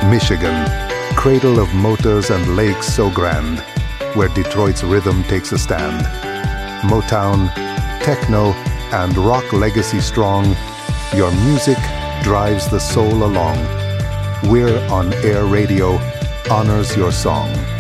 Michigan, cradle of motors and lakes so grand, where Detroit's rhythm takes a stand. Motown, techno, and rock legacy strong, your music drives the soul along. We're on Air Radio, honors your song.